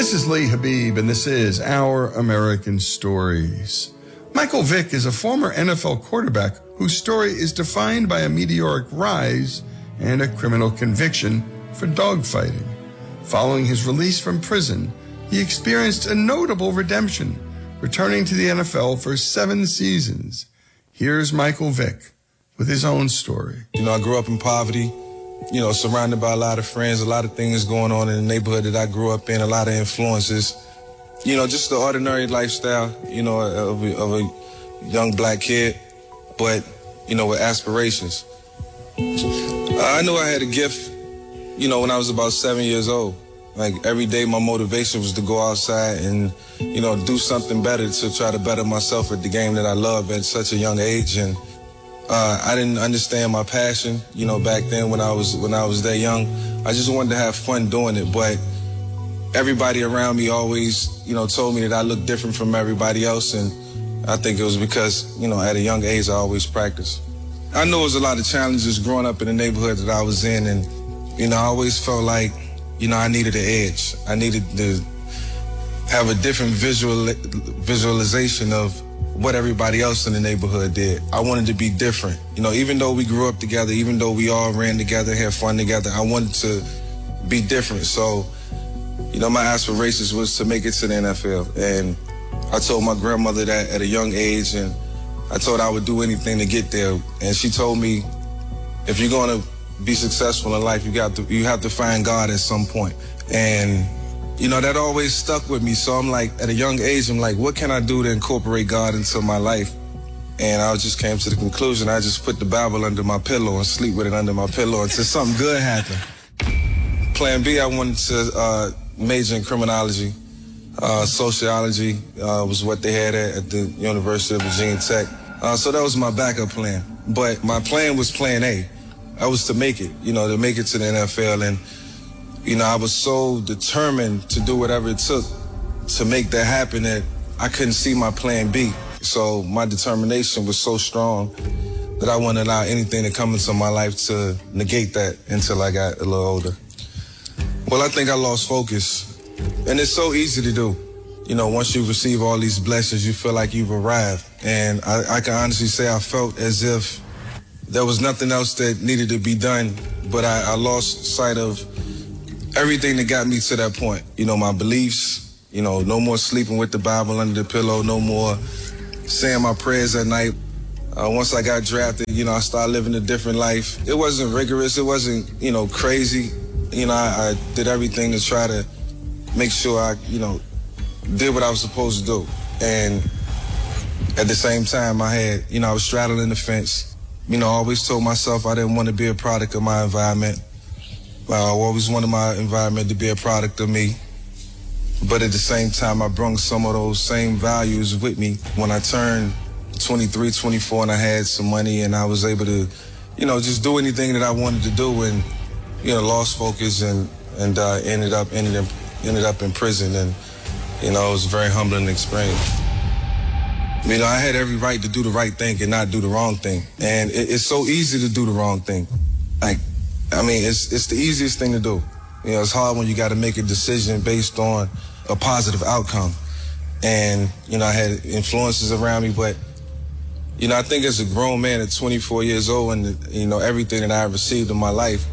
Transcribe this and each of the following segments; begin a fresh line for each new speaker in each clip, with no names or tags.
This is Lee Habib, and this is Our American Stories. Michael Vick is a former NFL quarterback whose story is defined by a meteoric rise and a criminal conviction for dogfighting. Following his release from prison, he experienced a notable redemption, returning to the NFL for 7 seasons. Here's Michael Vick with his own story.
I grew up in poverty, surrounded by a lot of friends, a lot of things going on in the neighborhood that I grew up in, a lot of influences. Just the ordinary lifestyle, of a young black kid, but, with aspirations. I knew I had a gift, when I was about 7 years old. Like, every day my motivation was to go outside and, do something better to try to better myself at the game that I love at such a young age. And I didn't understand my passion, back then when I was that young. I just wanted to have fun doing it, but everybody around me always, told me that I looked different from everybody else, and I think it was because, at a young age I always practiced. I knew it was a lot of challenges growing up in the neighborhood that I was in, and, I always felt like, I needed an edge. I needed to have a different visualization of what everybody else in the neighborhood did. I wanted to be different. Even though we grew up together, even though we all ran together, had fun together, I wanted to be different. So, my aspirations was to make it to the NFL. And I told my grandmother that at a young age, and I told her I would do anything to get there. And she told me, if you're going to be successful in life, you have to find God at some point. And that always stuck with me. So I'm like, at a young age, I'm like, what can I do to incorporate God into my life? And I just came to the conclusion, I just put the Bible under my pillow and sleep with it under my pillow until something good happened. Plan B, I wanted to major in criminology. Sociology was what they had at the University of Virginia Tech. So that was my backup plan. But my plan was plan A. I was to make it, to make it to the NFL. And I was so determined to do whatever it took to make that happen that I couldn't see my plan B. So my determination was so strong that I wouldn't allow anything to come into my life to negate that until I got a little older. Well, I think I lost focus. And it's so easy to do. Once you receive all these blessings, you feel like you've arrived. And I can honestly say I felt as if there was nothing else that needed to be done, but I lost sight of everything that got me to that point. My beliefs, no more sleeping with the Bible under the pillow, no more saying my prayers at night. Once I got drafted, I started living a different life. It wasn't rigorous. It wasn't, crazy. I did everything to try to make sure I, did what I was supposed to do. And at the same time, I was straddling the fence. I always told myself I didn't want to be a product of my environment. I always wanted my environment to be a product of me. But at the same time, I brought some of those same values with me when I turned 23, 24, and I had some money, and I was able to, just do anything that I wanted to do, and, lost focus and ended up in prison. And, it was a very humbling experience. I had every right to do the right thing and not do the wrong thing. And it's so easy to do the wrong thing. It's the easiest thing to do. It's hard when you got to make a decision based on a positive outcome. And, I had influences around me, but, I think as a grown man at 24 years old and, everything that I received in my life,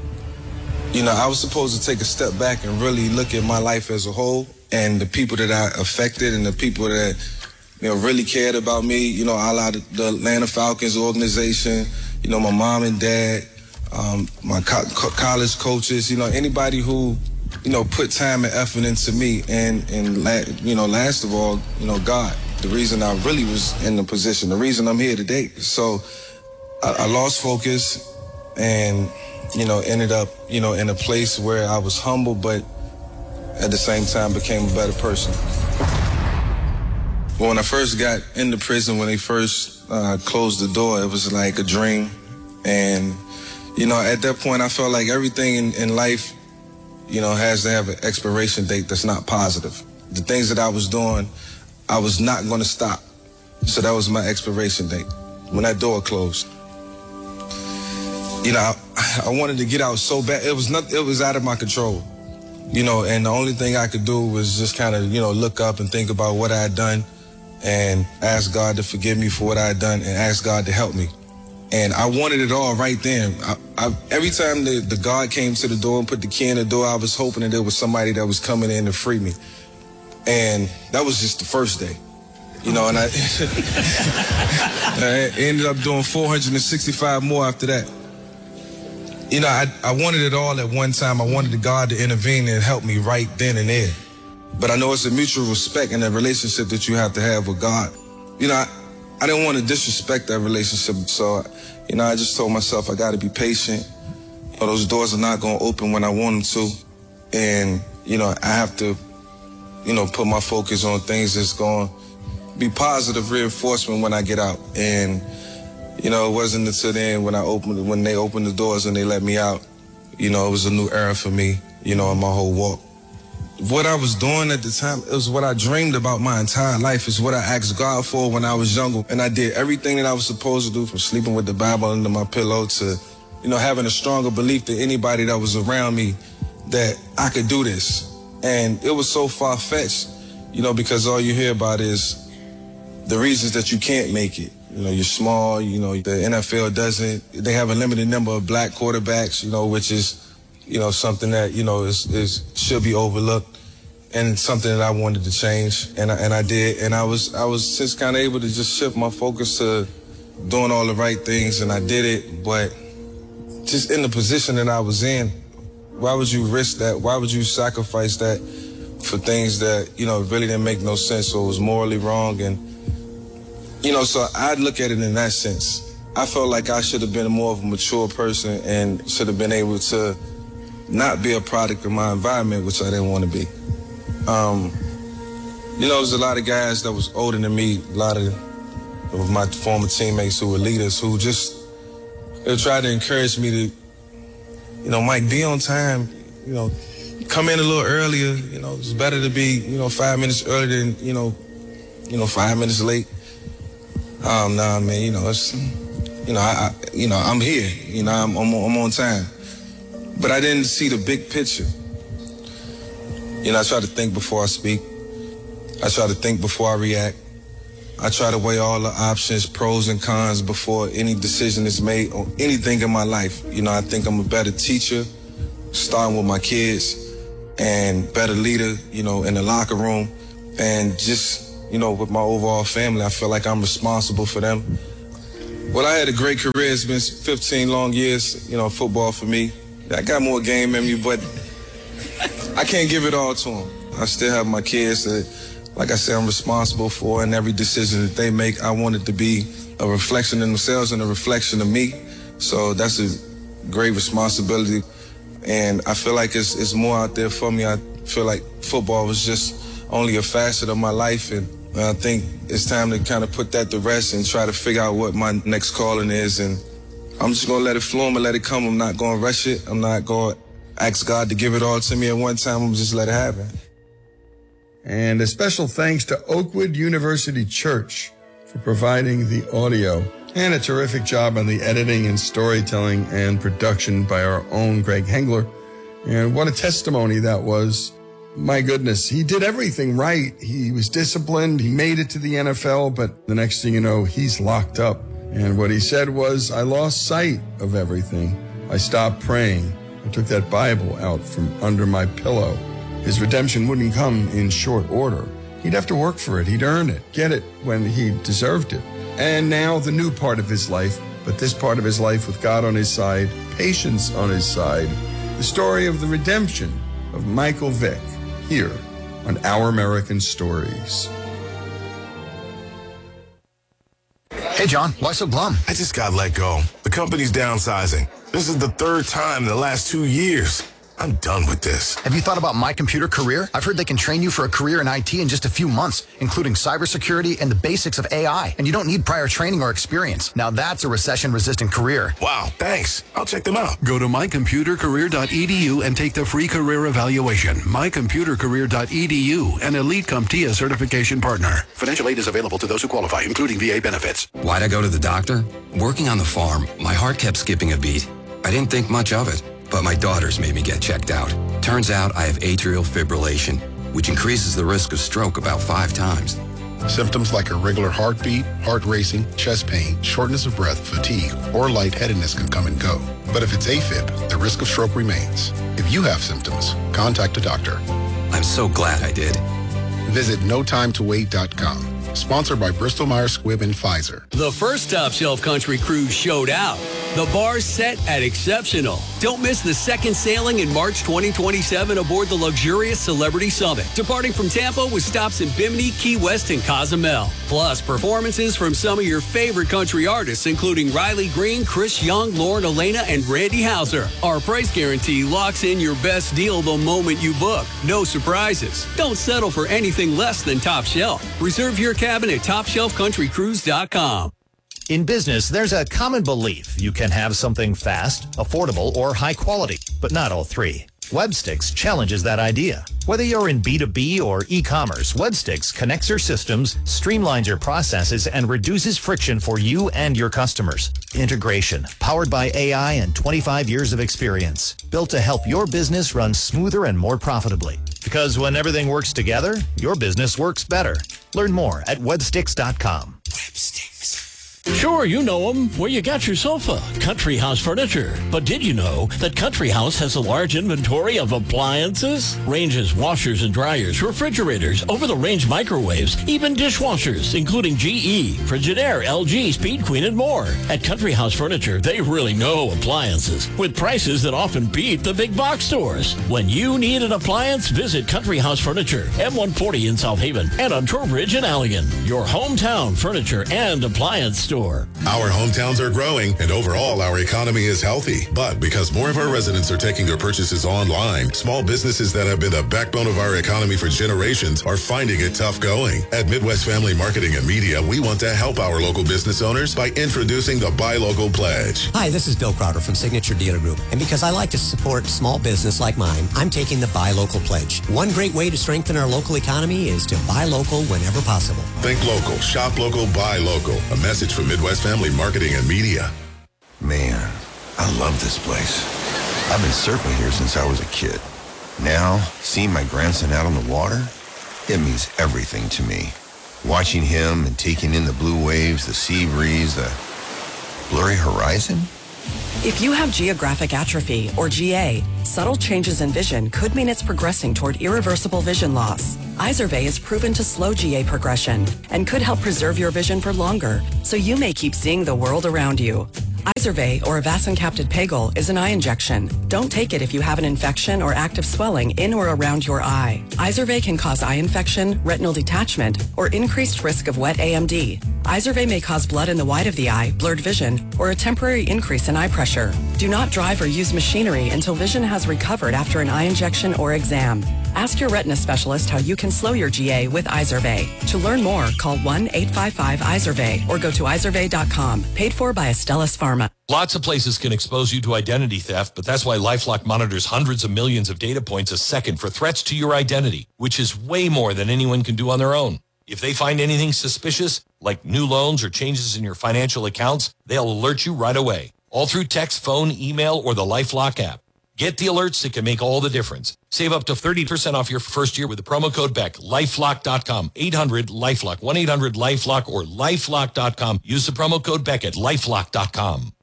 I was supposed to take a step back and really look at my life as a whole and the people that I affected and the people that, really cared about me, a lot of the Atlanta Falcons organization, my mom and dad, my college coaches, anybody who, put time and effort into me and last of all, God, the reason I really was in the position, the reason I'm here today. So I lost focus and, ended up, in a place where I was humble, but at the same time became a better person. When I first got into prison, when they first closed the door, it was like a dream. And, at that point, I felt like everything in life, has to have an expiration date that's not positive. The things that I was doing, I was not going to stop. So that was my expiration date when that door closed. I wanted to get out so bad. It was out of my control. You know, and the only thing I could do was just kind of, you know, look up and think about what I had done and ask God to forgive me for what I had done and ask God to help me. And I wanted it all right then. Every time the God came to the door and put the key in the door, I was hoping that there was somebody that was coming in to free me. And that was just the first day. You know, and I ended up doing 465 more after that. You know, I wanted it all at one time. I wanted God to intervene and help me right then and there. But I know it's a mutual respect and a relationship that you have to have with God. You know, I didn't want to disrespect that relationship. So, you know, I just told myself I got to be patient. You know, those doors are not going to open when I want them to. And, you know, I have to, you know, put my focus on things that's going to be positive reinforcement when I get out. And, you know, it wasn't until then when they opened the doors and they let me out, you know, it was a new era for me, you know, in my whole walk. What I was doing at the time, it was what I dreamed about my entire life. It's what I asked God for when I was younger. And I did everything that I was supposed to do, from sleeping with the Bible under my pillow to, you know, having a stronger belief than anybody that was around me that I could do this. And it was so far-fetched, you know, because all you hear about is the reasons that you can't make it. You know, you're small, you know, the NFL doesn't, they have a limited number of black quarterbacks, you know, which is, you know, something that, you know, should be overlooked, and something that I wanted to change. And I did. And I was just kind of able to just shift my focus to doing all the right things, and I did it. But just in the position that I was in, why would you risk that? Why would you sacrifice that for things that, you know, really didn't make no sense? So it was morally wrong. And, you know, so I'd look at it in that sense. I felt like I should have been more of a mature person and should have been able to not be a product of my environment, which I didn't want to be. You know, there's a lot of guys that was older than me, a lot of my former teammates who were leaders who just, they tried to encourage me to, you know, Mike, be on time, you know, come in a little earlier, you know, it's better to be, you know, 5 minutes earlier than, you know, 5 minutes late. Nah, man, you know, it's, you know, I'm here, you know, I'm on time. But I didn't see the big picture. You know, I try to think before I speak. I try to think before I react. I try to weigh all the options, pros and cons, before any decision is made on anything in my life. You know, I think I'm a better teacher, starting with my kids, and better leader, you know, in the locker room. And just, you know, with my overall family, I feel like I'm responsible for them. Well, I had a great career. It's been 15 long years, you know, football for me. I got more game in me, but I can't give it all to them. I still have my kids that, like I said, I'm responsible for, and every decision that they make, I want it to be a reflection of themselves and a reflection of me. So that's a great responsibility, and I feel like it's more out there for me. I feel like football was just only a facet of my life, and I think it's time to kind of put that to rest and try to figure out what my next calling is. And I'm just going to let it flow and let it come. I'm not going to rush it. I'm not going to ask God to give it all to me at one time. I'm just let it happen.
And a special thanks to Oakwood University Church for providing the audio, and a terrific job on the editing and storytelling and production by our own Greg Hengler. And what a testimony that was. My goodness, he did everything right. He was disciplined. He made it to the NFL, but the next thing you know, he's locked up. And what he said was, I lost sight of everything. I stopped praying. I took that Bible out from under my pillow. His redemption wouldn't come in short order. He'd have to work for it. He'd earn it, get it when he deserved it. And now the new part of his life, but this part of his life with God on his side, patience on his side, the story of the redemption of Michael Vick, here on Our American Stories.
Hey, John, why so glum?
I just got let go. The company's downsizing. This is the third time in the last 2 years. I'm done with this.
Have you thought about My Computer Career? I've heard they can train you for a career in IT in just a few months, including cybersecurity and the basics of AI. And you don't need prior training or experience. Now that's a recession-resistant career.
Wow, thanks. I'll check them out.
Go to mycomputercareer.edu and take the free career evaluation. mycomputercareer.edu, an elite CompTIA certification partner. Financial aid is available to those who qualify, including VA benefits.
Why'd I go to the doctor? Working on the farm, my heart kept skipping a beat. I didn't think much of it, but my daughters made me get checked out. Turns out I have atrial fibrillation, which increases the risk of stroke about 5 times.
Symptoms like irregular heartbeat, heart racing, chest pain, shortness of breath, fatigue, or lightheadedness can come and go. But if it's AFib, the risk of stroke remains. If you have symptoms, contact a doctor.
I'm so glad I did.
Visit notimetowait.com. Sponsored by Bristol-Myers Squibb and Pfizer.
The first Top Shelf Country Cruise showed out. The bar's set at exceptional. Don't miss the second sailing in March 2027 aboard the luxurious Celebrity Summit, departing from Tampa with stops in Bimini, Key West, and Cozumel. Plus, performances from some of your favorite country artists, including Riley Green, Chris Young, Lauren Elena, and Randy Houser. Our price guarantee locks in your best deal the moment you book. No surprises. Don't settle for anything less than Top Shelf. Reserve your cabin at TopShelfCountryCruise.com.
In business, there's a common belief you can have something fast, affordable, or high quality, but not all three. Webstix challenges that idea. Whether you're in B2B or e-commerce, Webstix connects your systems, streamlines your processes, and reduces friction for you and your customers. Integration, powered by AI and 25 years of experience, built to help your business run smoother and more profitably. Because when everything works together, your business works better. Learn more at webstix.com.
Sure, you know them. Where you got your sofa, Country House Furniture. But did you know that Country House has a large inventory of appliances? Ranges, washers and dryers, refrigerators, over-the-range microwaves, even dishwashers, including GE, Frigidaire, LG, Speed Queen, and more. At Country House Furniture, they really know appliances, with prices that often beat the big box stores. When you need an appliance, visit Country House Furniture, M140 in South Haven, and on Trowbridge in Allegan. Your hometown furniture and appliance store.
Our hometowns are growing, and overall, our economy is healthy. But because more of our residents are taking their purchases online, small businesses that have been the backbone of our economy for generations are finding it tough going. At Midwest Family Marketing and Media, we want to help our local business owners by introducing the Buy Local Pledge.
Hi, this is Bill Crowder from Signature Dealer Group. And because I like to support small business like mine, I'm taking the Buy Local Pledge. One great way to strengthen our local economy is to buy local whenever possible.
Think local, shop local, buy local. A message from Midwest Family Marketing and Media.
Man, I love this place. I've been surfing here since I was a kid. Now, seeing my grandson out on the water, it means everything to me. Watching him and taking in the blue waves, the sea breeze, the blurry horizon.
If you have geographic atrophy, or GA, subtle changes in vision could mean it's progressing toward irreversible vision loss. Izervay is proven to slow GA progression and could help preserve your vision for longer, so you may keep seeing the world around you. Izervay, or avacincaptad pegol, is an eye injection. Don't take it if you have an infection or active swelling in or around your eye. Izervay can cause eye infection, retinal detachment, or increased risk of wet AMD. Izervay may cause blood in the white of the eye, blurred vision, or a temporary increase in eye pressure. Do not drive or use machinery until vision has recovered after an eye injection or exam. Ask your retina specialist how you can slow your GA with Izervay. To learn more, call 1-855-IZERVAY or go to izervay.com. Paid for by Astellas Pharma.
Lots of places can expose you to identity theft, but that's why LifeLock monitors hundreds of millions of data points a second for threats to your identity, which is way more than anyone can do on their own. If they find anything suspicious, like new loans or changes in your financial accounts, they'll alert you right away, all through text, phone, email, or the LifeLock app. Get the alerts that can make all the difference. Save up to 30% off your first year with the promo code BECK. LifeLock.com. 800-LifeLock. 1-800-LifeLock or LifeLock.com. Use the promo code BECK at LifeLock.com.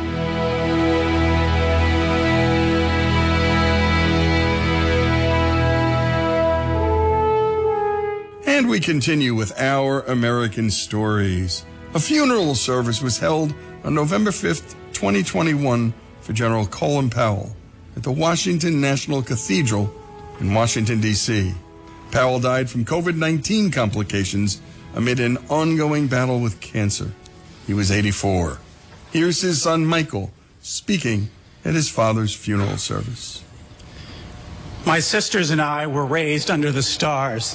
And we continue with Our American Stories. A funeral service was held on November 5th, 2021 for General Colin Powell at the Washington National Cathedral in Washington, D.C. Powell died from COVID-19 complications amid an ongoing battle with cancer. He was 84. Here's his son, Michael, speaking at his father's funeral service.
My sisters and I were raised under the stars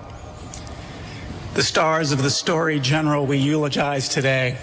of the storied general we eulogize today.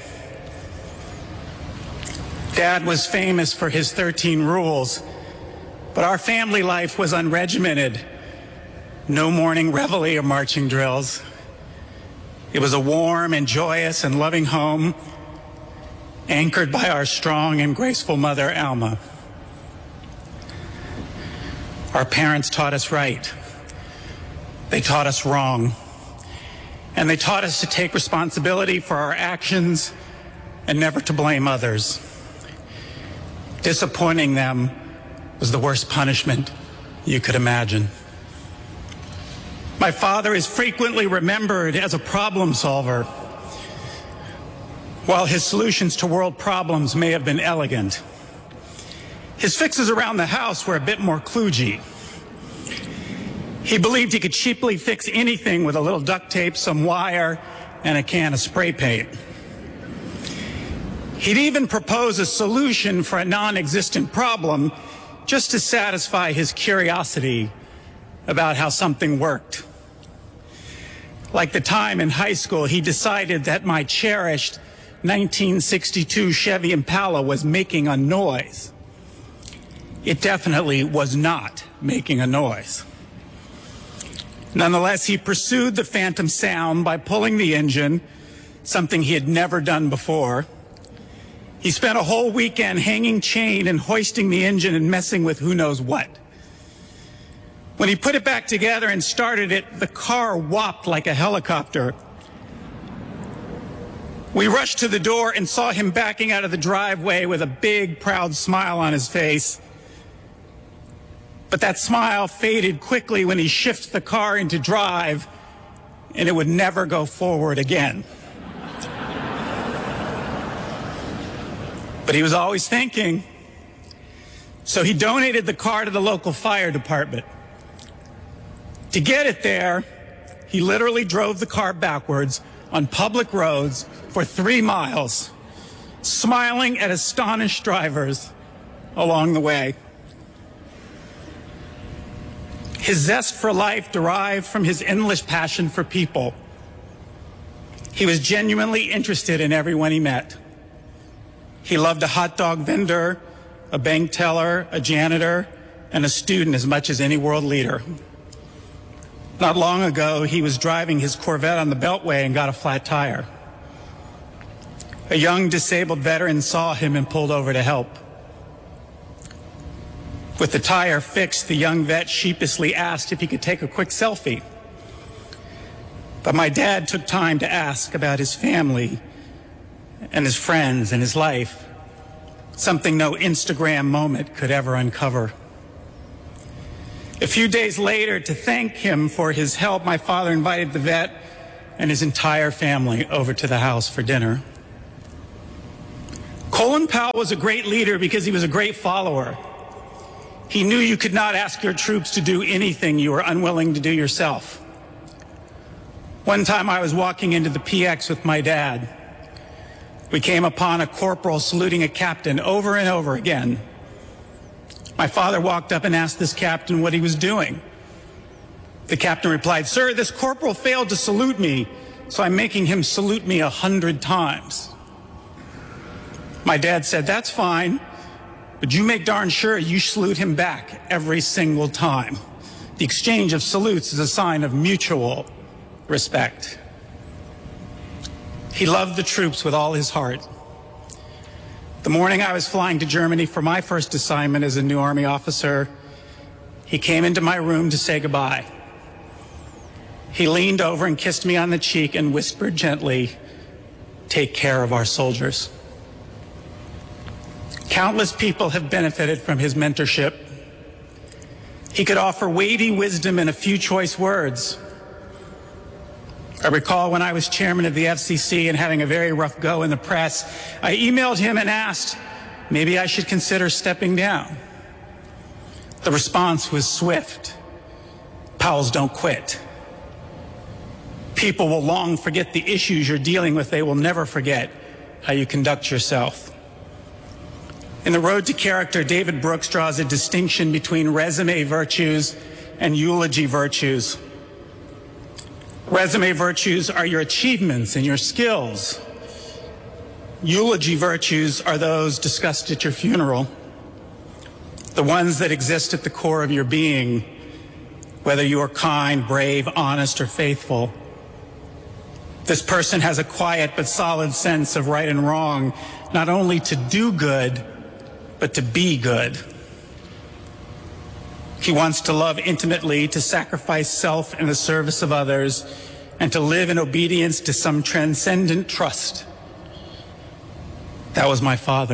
Dad was famous for his 13 rules, but our family life was unregimented. No morning reveille or marching drills. It was a warm and joyous and loving home, anchored by our strong and graceful mother, Alma. Our parents taught us right. They taught us wrong. And they taught us to take responsibility for our actions and never to blame others. Disappointing them was the worst punishment you could imagine. My father is frequently remembered as a problem solver. While his solutions to world problems may have been elegant, his fixes around the house were a bit more kludgy. He believed he could cheaply fix anything with a little duct tape, some wire, and a can of spray paint. He'd even propose a solution for a non-existent problem just to satisfy his curiosity about how something worked. Like the time in high school he decided that my cherished 1962 Chevy Impala was making a noise. It definitely was not making a noise. Nonetheless, he pursued the phantom sound by pulling the engine, something he had never done before. He spent a whole weekend hanging chain and hoisting the engine and messing with who knows what. When he put it back together and started it, the car whopped like a helicopter. We rushed to the door and saw him backing out of the driveway with a big, proud smile on his face. But that smile faded quickly when he shifted the car into drive, and it would never go forward again. But he was always thinking, so he donated the car to the local fire department. To get it there, he literally drove the car backwards on public roads for 3 miles, smiling at astonished drivers along the way. His zest for life derived from his endless passion for people. He was genuinely interested in everyone he met. He loved a hot dog vendor, a bank teller, a janitor, and a student as much as any world leader. Not long ago, he was driving his Corvette on the Beltway and got a flat tire. A young disabled veteran saw him and pulled over to help. With the tire fixed, the young vet sheepishly asked if he could take a quick selfie. But my dad took time to ask about his family and his friends and his life, something no Instagram moment could ever uncover. A few days later, to thank him for his help, my father invited the vet and his entire family over to the house for dinner. Colin Powell was a great leader because he was a great follower. He knew you could not ask your troops to do anything you were unwilling to do yourself. One time I was walking into the PX with my dad. We came upon a corporal saluting a captain over and over again. My father walked up and asked this captain what he was doing. The captain replied, "Sir, this corporal failed to salute me, so I'm making him salute me 100 times. My dad said, "That's fine, but you make darn sure you salute him back every single time. The exchange of salutes is a sign of mutual respect." He loved the troops with all his heart. The morning I was flying to Germany for my first assignment as a new Army officer, he came into my room to say goodbye. He leaned over and kissed me on the cheek and whispered gently, "Take care of our soldiers." Countless people have benefited from his mentorship. He could offer weighty wisdom in a few choice words. I recall when I was chairman of the FCC and having a very rough go in the press, I emailed him and asked, maybe I should consider stepping down. The response was swift. Powells don't quit. People will long forget the issues you're dealing with. They will never forget how you conduct yourself. In The Road to Character, David Brooks draws a distinction between resume virtues and eulogy virtues. Resume virtues are your achievements and your skills. Eulogy virtues are those discussed at your funeral, the ones that exist at the core of your being, whether you are kind, brave, honest, or faithful. This person has a quiet but solid sense of right and wrong, not only to do good, but to be good. He wants to love intimately, to sacrifice self in the service of others, and to live in obedience to some transcendent trust. That was my father.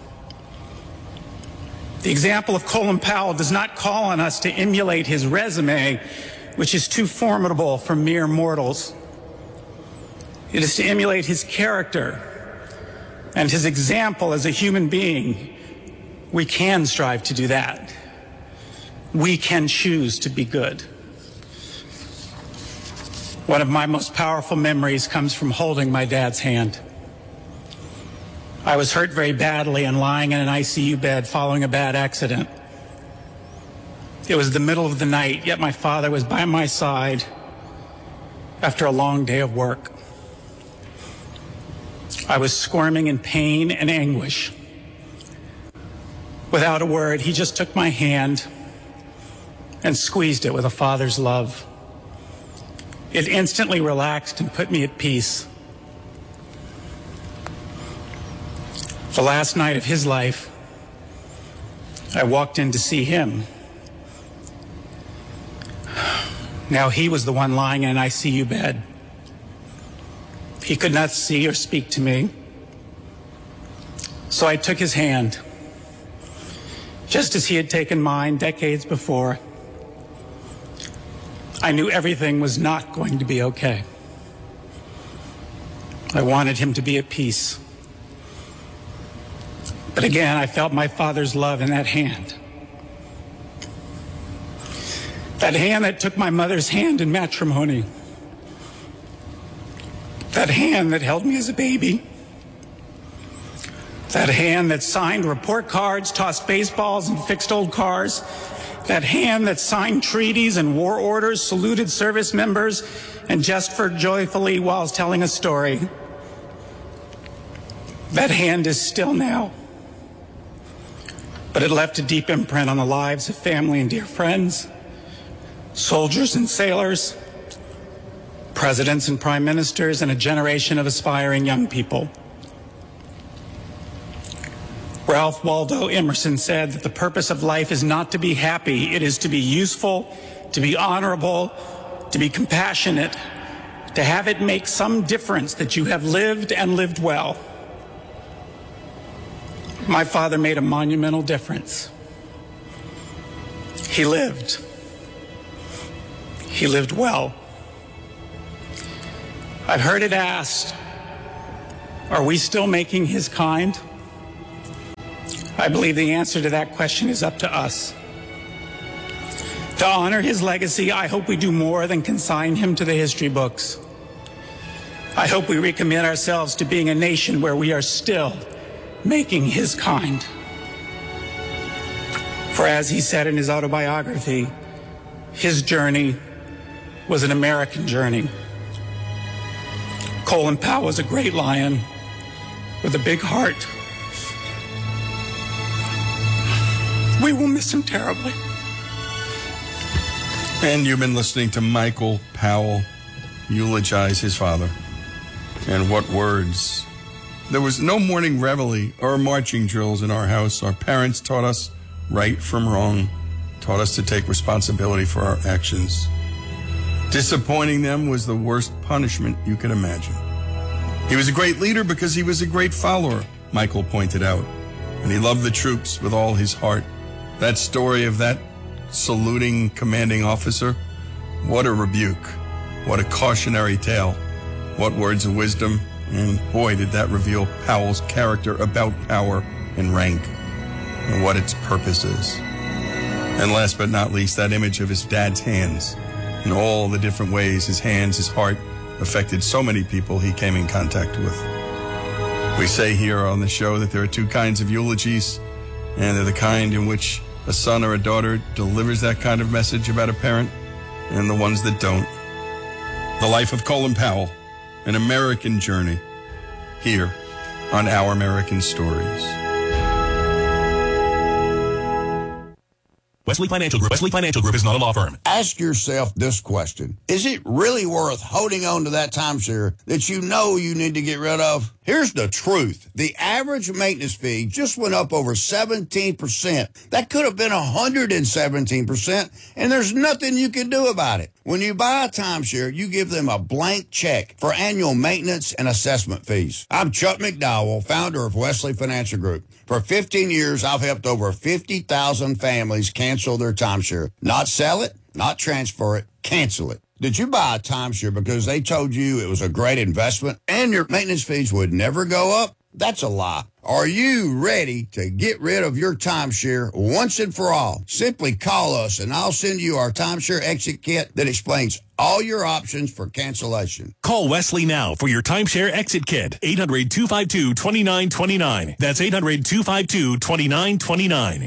The example of Colin Powell does not call on us to emulate his resume, which is too formidable for mere mortals. It is to emulate his character and his example as a human being. We can strive to do that. We can choose to be good. One of my most powerful memories comes from holding my dad's hand. I was hurt very badly and lying in an ICU bed following a bad accident. It was the middle of the night, yet my father was by my side after a long day of work. I was squirming in pain and anguish. Without a word, he just took my hand and squeezed it with a father's love. It instantly relaxed and put me at peace. The last night of his life, I walked in to see him. Now he was the one lying in an ICU bed. He could not see or speak to me. So I took his hand, just as he had taken mine decades before. I knew everything was not going to be okay. I wanted him to be at peace. But again, I felt my father's love in that hand. That hand that took my mother's hand in matrimony. That hand that held me as a baby. That hand that signed report cards, tossed baseballs, and fixed old cars. That hand that signed treaties and war orders, saluted service members, and gestured joyfully while telling a story. That hand is still now. But it left a deep imprint on the lives of family and dear friends, soldiers and sailors, presidents and prime ministers, and a generation of aspiring young people. Ralph Waldo Emerson said that the purpose of life is not to be happy, it is to be useful, to be honorable, to be compassionate, to have it make some difference that you have lived and lived well. My father made a monumental difference. He lived. He lived well. I've heard it asked, are we still making his kind? I believe the answer to that question is up to us. To honor his legacy, I hope we do more than consign him to the history books. I hope we recommit ourselves to being a nation where we are still making his kind. For as he said in his autobiography, his journey was an American journey. Colin Powell was a great lion with a big heart. We will miss him terribly.
And you've been listening to Michael Powell eulogize his father. And what words. There was no morning reveille or marching drills in our house. Our parents taught us right from wrong, taught us to take responsibility for our actions. Disappointing them was the worst punishment you could imagine. He was a great leader because he was a great follower, Michael pointed out. And he loved the troops with all his heart. That story of that saluting commanding officer, what a rebuke, what a cautionary tale, what words of wisdom, and boy, did that reveal Powell's character about power and rank and what its purpose is. And last but not least, that image of his dad's hands and all the different ways his hands, his heart affected so many people he came in contact with. We say here on the show that there are two kinds of eulogies, and they're the kind in which a son or a daughter delivers that kind of message about a parent, and the ones that don't. The life of Colin Powell, an American journey, here on Our American Stories.
Wesley Financial Group. Wesley Financial Group is not a law firm.
Ask yourself this question. Is it really worth holding on to that timeshare that you know you need to get rid of? Here's the truth. The average maintenance fee just went up over 17%. That could have been 117%, and there's nothing you can do about it. When you buy a timeshare, you give them a blank check for annual maintenance and assessment fees. I'm Chuck McDowell, founder of Wesley Financial Group. For 15 years, I've helped over 50,000 families cancel their timeshare. Not sell it, not transfer it, cancel it. Did you buy a timeshare because they told you it was a great investment and your maintenance fees would never go up? That's a lie. Are you ready to get rid of your timeshare once and for all? Simply call us and I'll send you our timeshare exit kit that explains all your options for cancellation.
Call Wesley now for your timeshare exit kit. 800-252-2929. That's 800-252-2929.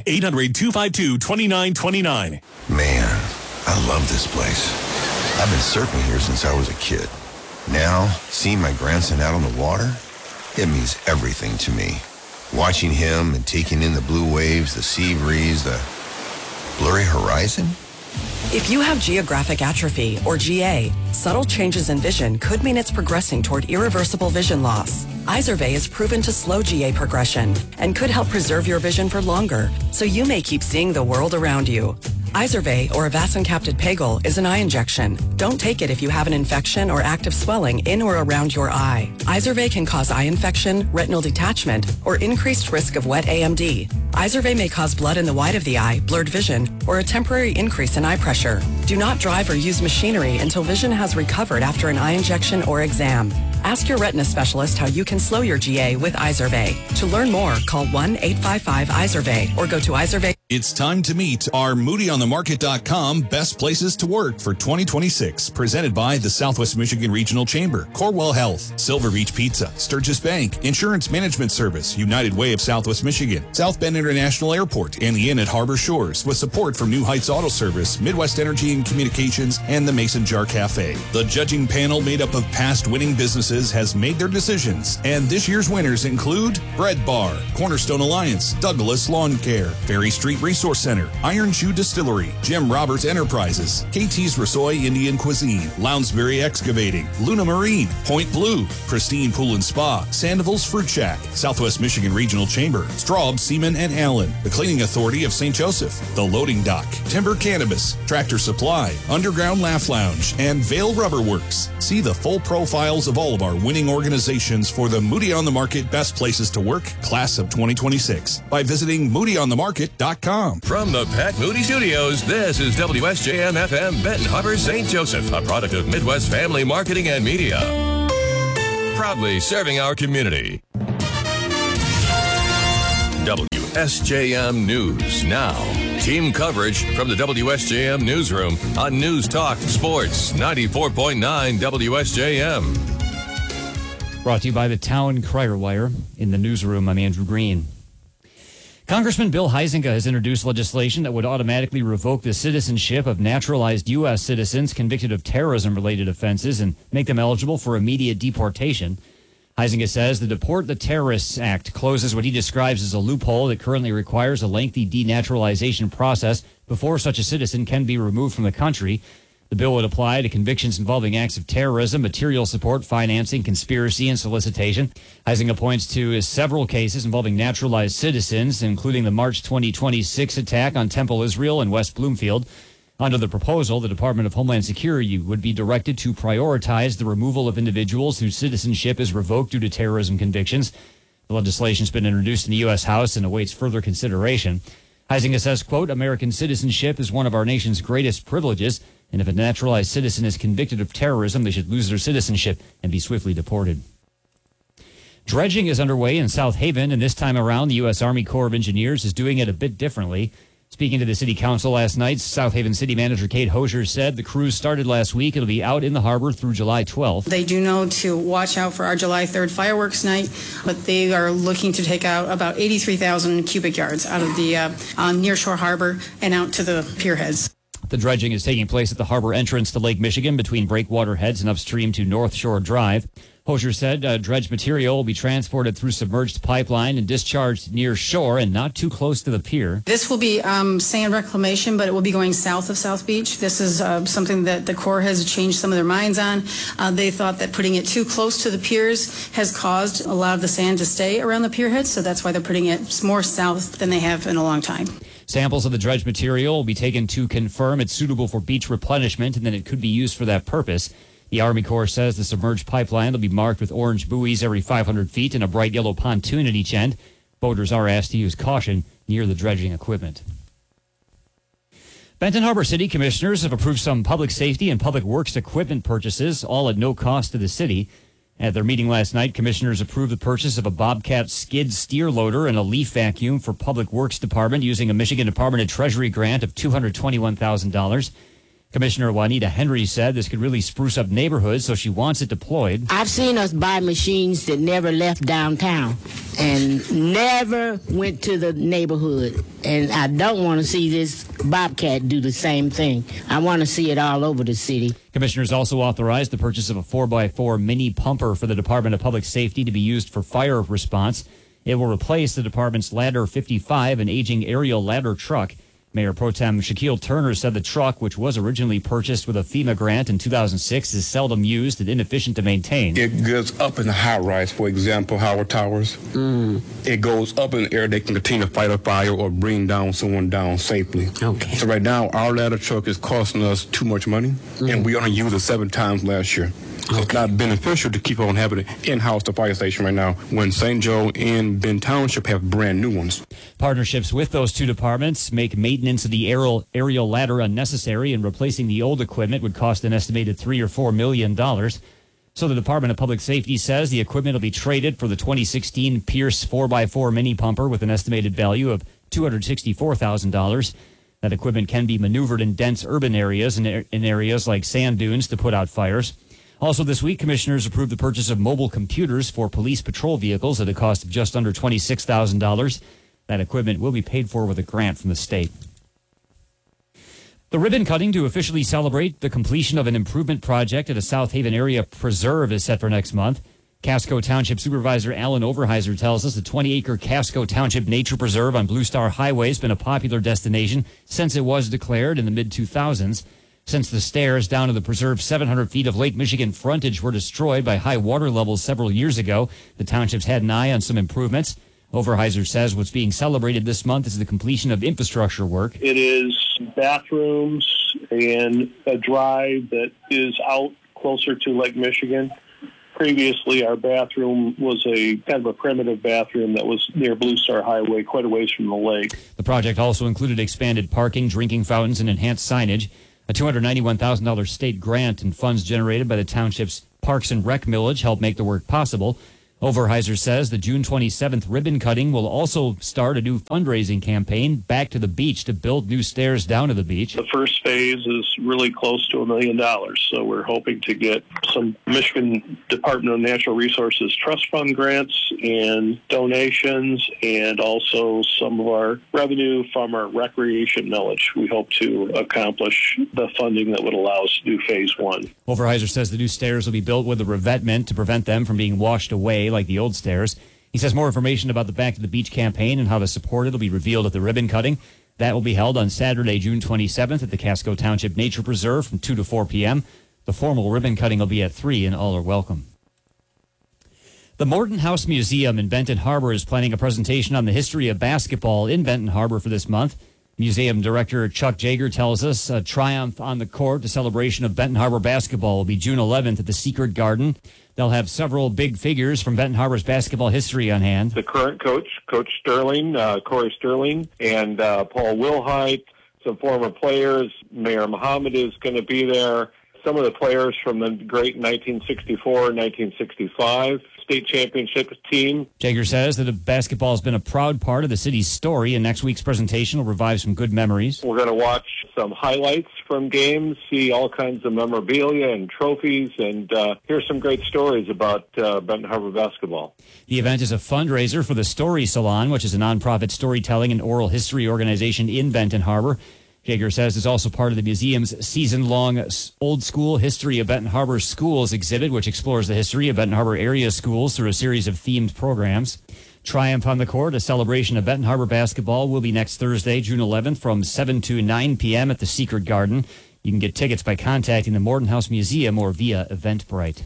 800-252-2929.
Man, I love this place. I've been surfing here since I was a kid. Now, seeing my grandson out on the water, it means everything to me. Watching him and taking in the blue waves, the sea breeze, the blurry horizon.
If you have geographic atrophy, or GA, subtle changes in vision could mean it's progressing toward irreversible vision loss. Izervay is proven to slow GA progression and could help preserve your vision for longer, so you may keep seeing the world around you. Izervay, or avacincaptad pegol, is an eye injection. Don't take it if you have an infection or active swelling in or around your eye. Izervay can cause eye infection, retinal detachment, or increased risk of wet AMD. Izervay may cause blood in the white of the eye, blurred vision, or a temporary increase in eye pressure. Do not drive or use machinery until vision has recovered after an eye injection or exam. Ask your retina specialist how you can slow your GA with Izervay. To learn more, call 1-855-IZERVAY or go to Izervay.
It's time to meet our MoodyOnTheMarket.com best places to work for 2026, presented by the Southwest Michigan Regional Chamber, Corewell Health, Silver Beach Pizza, Sturgis Bank, Insurance Management Service, United Way of Southwest Michigan, South Bend International Airport, and the Inn at Harbor Shores, with support from New Heights Auto Service, Midwest Energy and Communications, and the Mason Jar Cafe. The judging panel, made up of past winning businesses, has made their decisions, and this year's winners include Bread Bar, Cornerstone Alliance, Douglas Lawn Care, Ferry Street Resource Center, Iron Shoe Distillery, Jim Roberts Enterprises, KT's Rosoy Indian Cuisine, Lounsbury Excavating, Luna Marine, Point Blue, Pristine Pool and Spa, Sandoval's Fruit Shack, Southwest Michigan Regional Chamber, Straub, Seaman and Allen, the Cleaning Authority of St. Joseph, the Loading Dock, Timber Cannabis, Tractor Supply, Underground Laugh Lounge, and Vail Rubber Works. See the full profiles of all of our winning organizations for the Moody on the Market Best Places to Work Class of 2026 by visiting MoodyOnTheMarket.com.
From the Pat Moody Studios, this is WSJM-FM Benton Harbor, St. Joseph, a product of Midwest Family Marketing and Media. Proudly serving our community. WSJM News now. Team coverage from the WSJM Newsroom on News Talk Sports 94.9 WSJM.
Brought to you by the Town Crier Wire. In the newsroom, I'm Andrew Green. Congressman Bill Huizenga has introduced legislation that would automatically revoke the citizenship of naturalized U.S. citizens convicted of terrorism-related offenses and make them eligible for immediate deportation. Huizenga says the Deport the Terrorists Act closes what he describes as a loophole that currently requires a lengthy denaturalization process before such a citizen can be removed from the country. The bill would apply to convictions involving acts of terrorism, material support, financing, conspiracy, and solicitation. Huizenga points to several cases involving naturalized citizens, including the March 2026 attack on Temple Israel in West Bloomfield. Under the proposal, the Department of Homeland Security would be directed to prioritize the removal of individuals whose citizenship is revoked due to terrorism convictions. The legislation has been introduced in the U.S. House and awaits further consideration. Huizenga says, quote, American citizenship is one of our nation's greatest privileges, and if a naturalized citizen is convicted of terrorism, they should lose their citizenship and be swiftly deported. Dredging is underway in South Haven, and this time around, the U.S. Army Corps of Engineers is doing it a bit differently. Speaking to the City Council last night, South Haven City Manager Kate Hosier said the cruise started last week. It'll be out in the harbor through July 12th.
They do know to watch out for our July 3rd fireworks night, but they are looking to take out about 83,000 cubic yards out of the nearshore harbor and out to the pier heads.
The dredging is taking place at the harbor entrance to Lake Michigan between Breakwater Heads and upstream to North Shore Drive. Hosier said dredged material will be transported through submerged pipeline and discharged near shore and not too close to the pier.
This will be sand reclamation, but it will be going south of South Beach. This is something that the Corps has changed some of their minds on. They thought that putting it too close to the piers has caused a lot of the sand to stay around the pier heads, so that's why they're putting it more south than they have in a long time.
Samples of the dredged material will be taken to confirm it's suitable for beach replenishment and then it could be used for that purpose. The Army Corps says the submerged pipeline will be marked with orange buoys every 500 feet and a bright yellow pontoon at each end. Boaters are asked to use caution near the dredging equipment. Benton Harbor City Commissioners have approved some public safety and public works equipment purchases, all at no cost to the city. At their meeting last night, commissioners approved the purchase of a Bobcat skid steer loader and a leaf vacuum for Public Works Department using a Michigan Department of Treasury grant of $221,000. Commissioner Juanita Henry said this could really spruce up neighborhoods, so she wants it deployed.
I've seen us buy machines that never left downtown and never went to the neighborhood. And I don't want to see this Bobcat do the same thing. I want to see it all over the city.
Commissioners also authorized the purchase of a 4x4 mini pumper for the Department of Public Safety to be used for fire response. It will replace the department's Ladder 55, an aging aerial ladder truck. Mayor Pro Tem Shaquille Turner said the truck, which was originally purchased with a FEMA grant in 2006, is seldom used and inefficient to maintain.
It goes up in the high rise, for example, Howard Towers. It goes up in the air. They can continue to fight a fire or bring down someone down safely.
Okay.
So right now, our ladder truck is costing us too much money, and we only used it 7 times last year. So it's not beneficial to keep on having it in-house, the fire station right now, when St. Joe and Bend Township have brand new ones.
Partnerships with those two departments make maintenance of the aerial ladder unnecessary, and replacing the old equipment would cost an estimated $3 or $4 million. So the Department of Public Safety says the equipment will be traded for the 2016 Pierce 4x4 mini pumper with an estimated value of $264,000. That equipment can be maneuvered in dense urban areas and in areas like sand dunes to put out fires. Also this week, commissioners approved the purchase of mobile computers for police patrol vehicles at a cost of just under $26,000. That equipment will be paid for with a grant from the state. The ribbon cutting to officially celebrate the completion of an improvement project at a South Haven area preserve is set for next month. Casco Township Supervisor Alan Overheiser tells us the 20-acre Casco Township Nature Preserve on Blue Star Highway has been a popular destination since it was declared in the mid-2000s. Since the stairs down to the preserve's 700 feet of Lake Michigan frontage were destroyed by high water levels several years ago, the township's had an eye on some improvements. Overheiser says what's being celebrated this month is the completion of infrastructure work.
It is bathrooms and a drive that is out closer to Lake Michigan. Previously, our bathroom was a kind of a primitive bathroom that was near Blue Star Highway, quite a ways from the lake.
The project also included expanded parking, drinking fountains, and enhanced signage. A $291,000 state grant and funds generated by the township's Parks and Rec millage helped make the work possible. Overheiser says the June 27th ribbon cutting will also start a new fundraising campaign, Back to the Beach, to build new stairs down to the beach.
The first phase is really close to $1 million, so we're hoping to get some Michigan Department of Natural Resources Trust Fund grants and donations, and also some of our revenue from our recreation millage. We hope to accomplish the funding that would allow us to do phase 1.
Overheiser says the new stairs will be built with a revetment to prevent them from being washed away like the old stairs. He says more information about the Back to the Beach campaign and how to support it will be revealed at the ribbon cutting. That will be held on Saturday, June 27th at the Casco Township Nature Preserve from 2 to 4 p.m. The formal ribbon cutting will be at 3, and all are welcome. The Morton House Museum in Benton Harbor is planning a presentation on the history of basketball in Benton Harbor for this month. Museum Director Chuck Jager tells us a triumph on the court, the celebration of Benton Harbor basketball, will be June 11th at the Secret Garden. They'll have several big figures from Benton Harbor's basketball history on hand.
The current coach, Coach Sterling, Corey Sterling, and Paul Wilhite, some former players. Mayor Muhammad is going to be there. Some of the players from the great 1964, 1965 state championship team.
Jager says that basketball has been a proud part of the city's story, and next week's presentation will revive some good memories.
We're going to watch some highlights from games, see all kinds of memorabilia and trophies, and hear some great stories about Benton Harbor basketball.
The event is a fundraiser for the Story Salon, which is a nonprofit storytelling and oral history organization in Benton Harbor. Jaeger says it's also part of the museum's season-long Old School History of Benton Harbor Schools exhibit, which explores the history of Benton Harbor area schools through a series of themed programs. Triumph on the Court, a celebration of Benton Harbor basketball, will be next Thursday, June 11th from 7 to 9 p.m. at the Secret Garden. You can get tickets by contacting the Morton House Museum or via Eventbrite.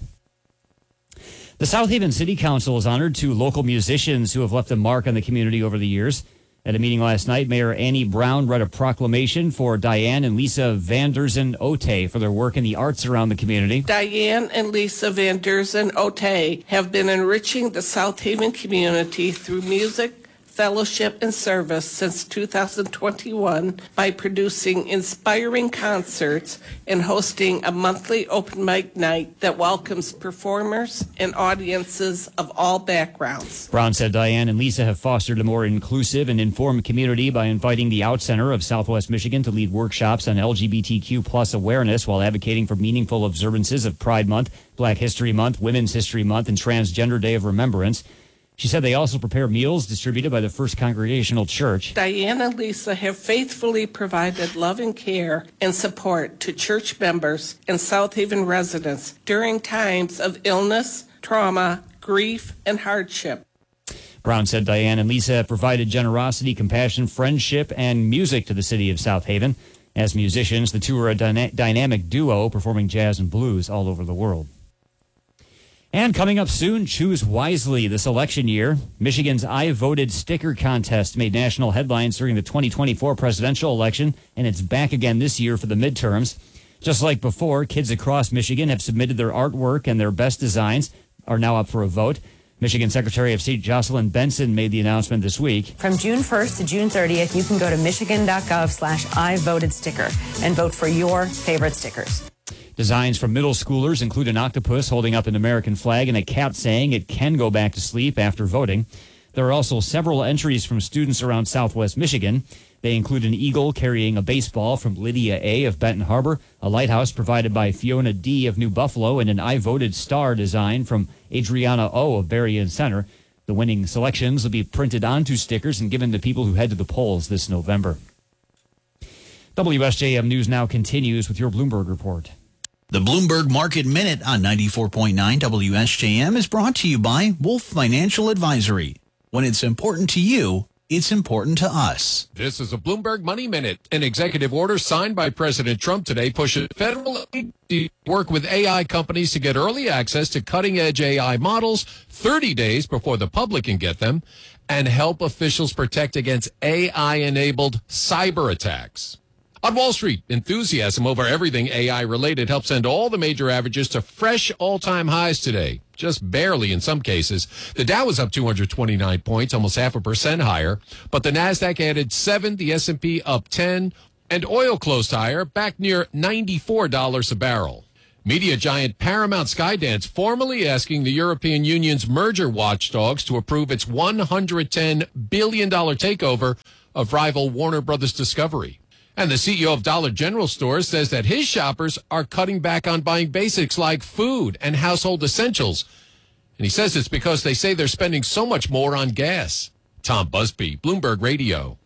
The South Haven City Council is honored two local musicians who have left a mark on the community over the years. At a meeting last night, Mayor Annie Brown read a proclamation for Diane and Lisa Vanderzen Ote for their work in the arts around the community.
Diane and Lisa Vanderzen Ote have been enriching the South Haven community through music, fellowship, and service since 2021 by producing inspiring concerts and hosting a monthly open mic night that welcomes performers and audiences of all backgrounds.
Brown said Diane and Lisa have fostered a more inclusive and informed community by inviting the Out Center of Southwest Michigan to lead workshops on LGBTQ plus awareness while advocating for meaningful observances of Pride Month, Black History Month, Women's History Month, and Transgender Day of Remembrance. She said they also prepare meals distributed by the First Congregational Church.
Diane and Lisa have faithfully provided love and care and support to church members and South Haven residents during times of illness, trauma, grief, and hardship.
Brown said Diane and Lisa have provided generosity, compassion, friendship, and music to the city of South Haven. As musicians, the two are a dynamic duo performing jazz and blues all over the world. And coming up soon, choose wisely this election year. Michigan's I Voted sticker contest made national headlines during the 2024 presidential election, and it's back again this year for the midterms. Just like before, kids across Michigan have submitted their artwork, and their best designs are now up for a vote. Michigan Secretary of State Jocelyn Benson made the announcement this week.
From June 1st to June 30th, you can go to michigan.gov/IVotedSticker and vote for your favorite stickers.
Designs from middle schoolers include an octopus holding up an American flag and a cat saying it can go back to sleep after voting. There are also several entries from students around Southwest Michigan. They include an eagle carrying a baseball from Lydia A. of Benton Harbor, a lighthouse provided by Fiona D. of New Buffalo, and an I Voted star design from Adriana O. of Berrien Center. The winning selections will be printed onto stickers and given to people who head to the polls this November. WSJM News Now continues with your Bloomberg report.
The Bloomberg Market Minute on 94.9 WSJM is brought to you by Wolf Financial Advisory. When it's important to you, it's important to us.
This is a Bloomberg Money Minute. An executive order signed by President Trump today pushes federal aid to work with AI companies to get early access to cutting-edge AI models 30 days before the public can get them and help officials protect against AI-enabled cyber attacks. On Wall Street, enthusiasm over everything AI-related helped send all the major averages to fresh all-time highs today, just barely in some cases. The Dow was up 229 points, almost 0.5% higher, but the Nasdaq added 7, the S&P up 10, and oil closed higher, back near $94 a barrel. Media giant Paramount Skydance formally asking the European Union's merger watchdogs to approve its $110 billion takeover of rival Warner Brothers Discovery. And the CEO of Dollar General Stores says that his shoppers are cutting back on buying basics like food and household essentials. And he says it's because they say they're spending so much more on gas. Tom Busby, Bloomberg Radio.